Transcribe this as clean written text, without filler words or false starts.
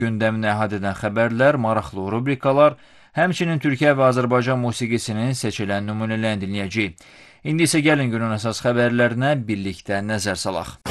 gündəmini əhatə edən xəbərlər, maraqlı rubrikalar, həmçinin Türkiyə və Azərbaycan musiqisinin seçilən nümunələrini dinləyəcəyik. İndi isə gəlin günün əsas xəbərlərinə birlikdə nəzər salaq.